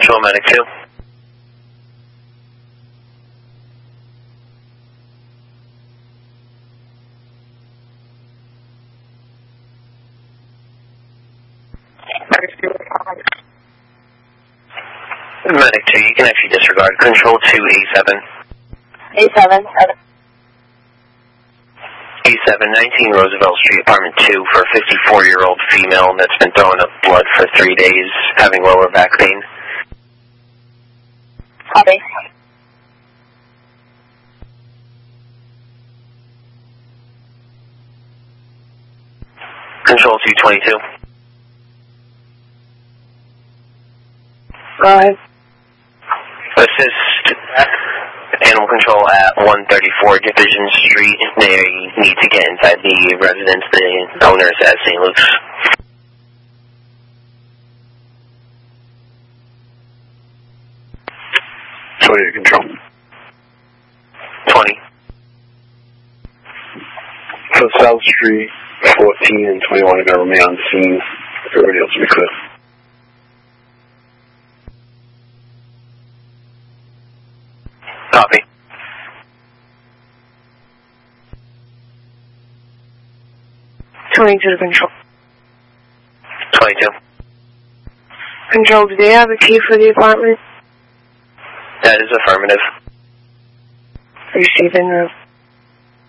Control Medic 2. Medic 2, you can actually disregard. Control 2, A7. A7. A7, 19 Roosevelt Street, apartment 2, for a 54-year-old female that's been throwing up blood for 3 days, having lower back pain. Copy. Control 222. Go ahead. Assist Animal Control at 134 Division Street. They need to get inside the residence. The owner is at St. Luke's. Control. 20. So South Street, 14 and 21 are going to remain on scene. Everybody else will be clear. Copy. To Control. 22. Control, do they have a key for the apartment? That is affirmative. Receiving room.